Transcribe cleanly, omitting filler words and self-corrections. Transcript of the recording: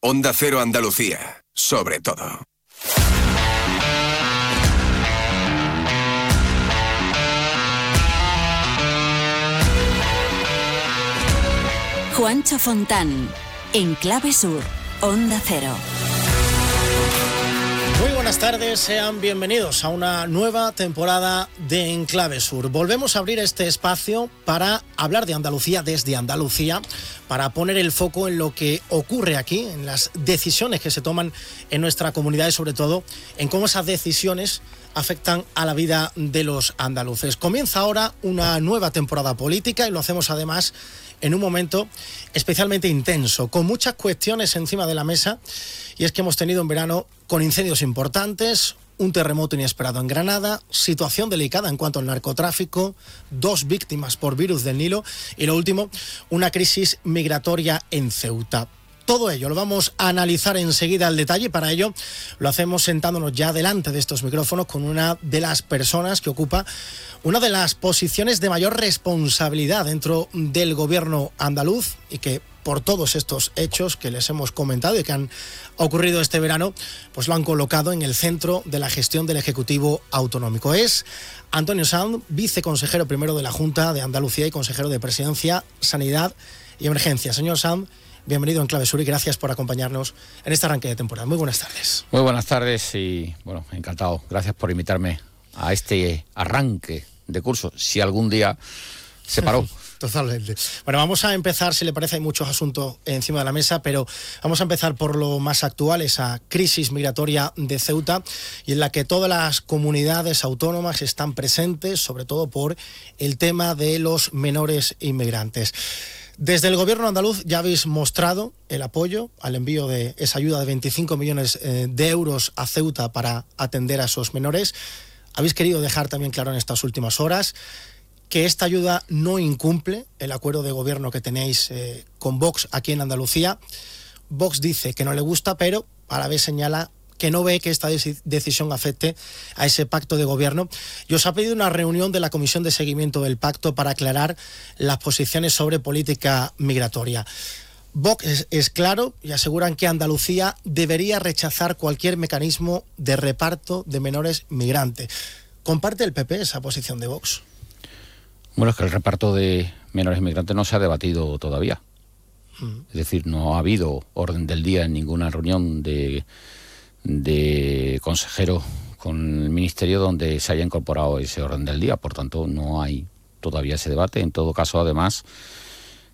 Onda Cero Andalucía, sobre todo. Juancho Fontán, en Clave Sur, Onda Cero. Muy buenas tardes, sean bienvenidos a una nueva temporada de En Clave Sur. Volvemos a abrir este espacio para hablar de Andalucía desde Andalucía, para poner el foco en lo que ocurre aquí, en las decisiones que se toman en nuestra comunidad y sobre todo en cómo esas decisiones afectan a la vida de los andaluces. Comienza ahora una nueva temporada política y lo hacemos además en un momento especialmente intenso, con muchas cuestiones encima de la mesa, y es que hemos tenido un verano con incendios importantes, un terremoto inesperado en Granada, situación delicada en cuanto al narcotráfico, 2 víctimas por virus del Nilo y lo último, una crisis migratoria en Ceuta. Todo ello lo vamos a analizar enseguida al detalle y para ello lo hacemos sentándonos ya delante de estos micrófonos con una de las personas que ocupa una de las posiciones de mayor responsabilidad dentro del gobierno andaluz y que por todos estos hechos que les hemos comentado y que han ocurrido este verano, pues lo han colocado en el centro de la gestión del Ejecutivo Autonómico. Es Antonio Sanz, viceconsejero primero de la Junta de Andalucía y consejero de Presidencia, Sanidad y Emergencia. Señor Sanz, bienvenido en Clave Sur y gracias por acompañarnos en este arranque de temporada. Muy buenas tardes. Muy buenas tardes y, bueno, encantado. Gracias por invitarme a este arranque de curso, si algún día se paró. Totalmente. Bueno, vamos a empezar, si le parece, hay muchos asuntos encima de la mesa, pero vamos a empezar por lo más actual, esa crisis migratoria de Ceuta, y en la que todas las comunidades autónomas están presentes, sobre todo por el tema de los menores inmigrantes. Desde el gobierno andaluz ya habéis mostrado el apoyo al envío de esa ayuda de 25 millones de euros a Ceuta para atender a esos menores. Habéis querido dejar también claro en estas últimas horas que esta ayuda no incumple el acuerdo de gobierno que tenéis con Vox aquí en Andalucía. Vox dice que no le gusta, pero a la vez señala que no ve que esta decisión afecte a ese pacto de gobierno. Y os ha pedido una reunión de la Comisión de Seguimiento del Pacto para aclarar las posiciones sobre política migratoria. Vox es claro y aseguran que Andalucía debería rechazar cualquier mecanismo de reparto de menores migrantes. ¿Comparte el PP esa posición de Vox? Bueno, es que el reparto de menores inmigrantes no se ha debatido todavía. Es decir, no ha habido orden del día en ninguna reunión de consejero con el Ministerio donde se haya incorporado ese orden del día. Por tanto, no hay todavía ese debate. En todo caso, además,